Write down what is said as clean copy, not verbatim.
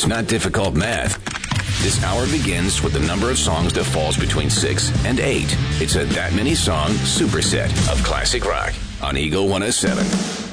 It's not difficult math. This hour begins with the number of songs that falls between 6 and 8. It's a That Many Song superset of classic rock on Eagle 107.